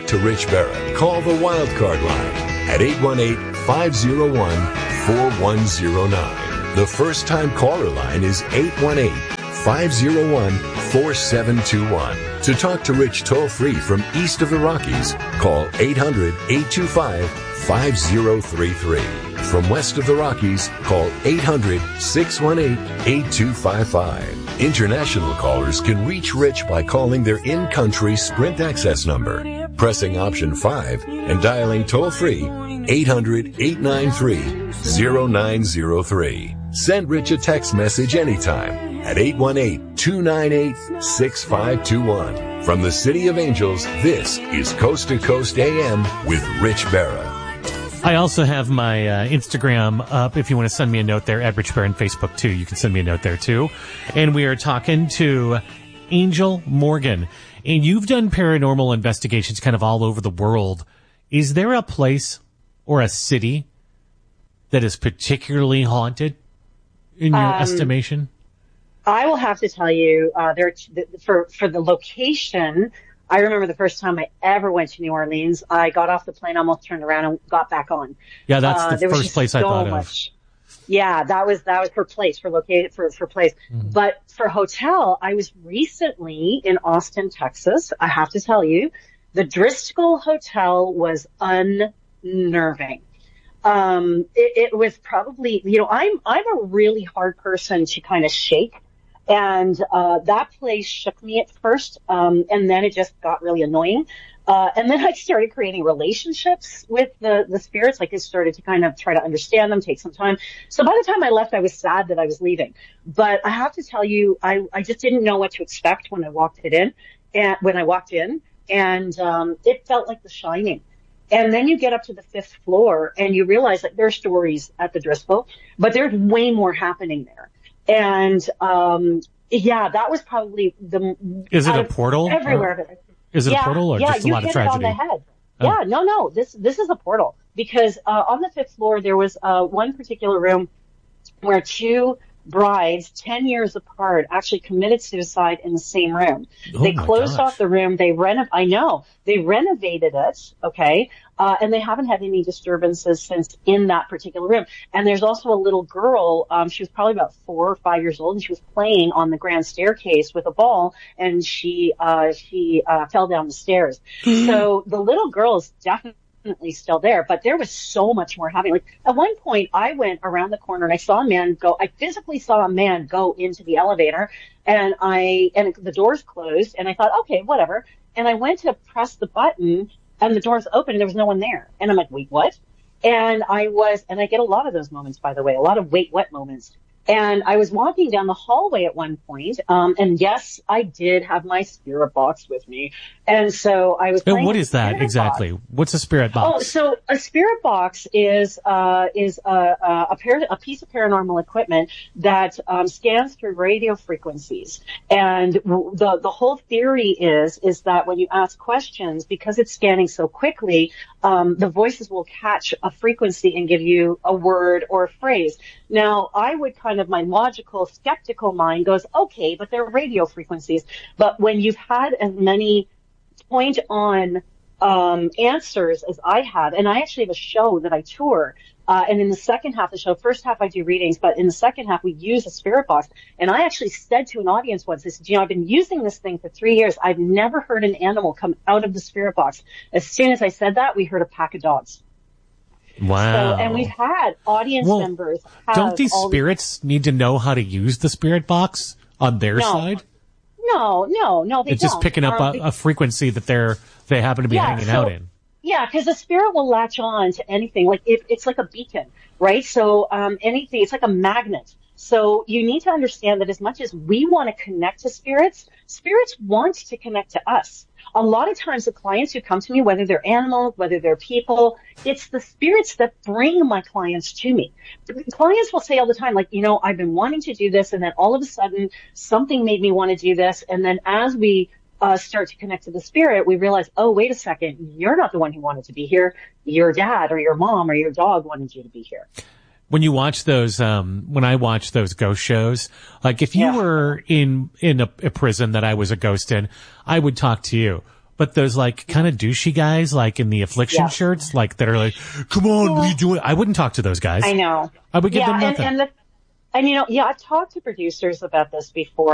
talk to Rich Berra, call the Wildcard line at 818-501-4109. The first-time caller line is 818-501-4721. To talk to Rich toll-free from east of the Rockies, call 800-825-5033. From west of the Rockies, call 800-618-8255. International callers can reach Rich by calling their in-country Sprint access number, pressing option 5, and dialing toll-free 800-893-0903. Send Rich a text message anytime at 818-298-6521. From the City of Angels, this is Coast to Coast AM with Rich Berra. I also have my Instagram up. If you want to send me a note there, at Rich Berra, and Facebook too, you can send me a note there too. And we are talking to Angel Morgan. And you've done paranormal investigations kind of all over the world. Is there a place or a city that is particularly haunted in your estimation? I will have to tell you, for the location, I remember the first time I ever went to New Orleans. I got off the plane, almost turned around and got back on. Yeah, that's the first place I thought of. Yeah, that was for place, for place. Mm-hmm. But for hotel, I was recently in Austin, Texas. I have to tell you, the Driscoll Hotel was unnerving. It was probably, I'm a really hard person to kind of shake. And that place shook me at first, and then it just got really annoying. And then I started creating relationships with the spirits. Like I started to kind of try to understand them, take some time. So by the time I left, I was sad that I was leaving. But I have to tell you, I just didn't know what to expect when I walked in. And it felt like The Shining. And then you get up to the 5th floor and you realize that there are stories at the Driscoll, but there's way more happening there. And, that was probably Is it a portal? Everywhere of it. Is it a portal or just a lot of tragedy? Yeah, you hit it on the head. Yeah, no. This is a portal because, on the 5th floor, there was, one particular room where 2 brides, 10 years apart, actually committed suicide in the same room. They closed off the room. They renovated it. Okay. And they haven't had any disturbances since in that particular room. And there's also a little girl. She was probably about 4 or 5 years old, and she was playing on the grand staircase with a ball, and she fell down the stairs. So the little girl is definitely still there, but there was so much more happening. Like at one point I went around the corner and I physically saw a man go into the elevator, and the doors closed, and I thought, okay, whatever. And I went to press the button and the doors opened and there was no one there. And I'm like, wait, what? And I get a lot of those moments, by the way, a lot of wait, what moments. And I was walking down the hallway at one point, and yes, I did have my spirit box with me. And so I was playing. And what is that exactly? What's a spirit box? Oh, so a spirit box is a piece of paranormal equipment that scans through radio frequencies. And the whole theory is that when you ask questions, because it's scanning so quickly, the voices will catch a frequency and give you a word or a phrase. Now, my logical, skeptical mind goes, okay, but they're radio frequencies. But when you've had as many point-on answers as I have, and I actually have a show that I tour, and in the second half of the show, first half I do readings, but in the second half we use a spirit box. And I actually said to an audience once, I said, I've been using this thing for 3 years. I've never heard an animal come out of the spirit box. As soon as I said that, we heard a pack of dogs. Wow. So, and we've had audience members. Don't these spirits need to know how to use the spirit box on their side? No, they don't. It's just picking up a frequency that they happen to be hanging out in. Yeah, because the spirit will latch on to anything. Like it's like a beacon, right? So anything, it's like a magnet. So you need to understand that as much as we want to connect to spirits, spirits want to connect to us. A lot of times the clients who come to me, whether they're animals, whether they're people, it's the spirits that bring my clients to me. Clients will say all the time, like, I've been wanting to do this, and then all of a sudden something made me want to do this. And then as we start to connect to the spirit, we realize, oh, wait a second, you're not the one who wanted to be here. Your dad or your mom or your dog wanted you to be here. When you watch those, when I watch those ghost shows, like if you were in a prison that I was a ghost in, I would talk to you. But those like kind of douchey guys, like in the Affliction shirts, like that are like, come on, what are you doing? I wouldn't talk to those guys. I know. I would give them nothing. And I've talked to producers about this before.